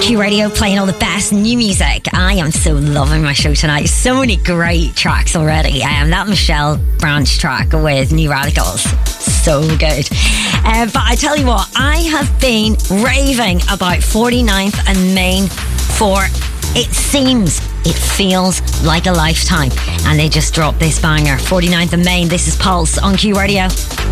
Q Radio playing all the best new music. I am so loving my show tonight. So many great tracks already. That Michelle Branch track with New Radicals, so good. But I tell you what, I have been raving about 49th and Main for, it feels like a lifetime. And they just dropped this banger, 49th and Main. This is Pulse on Q Radio.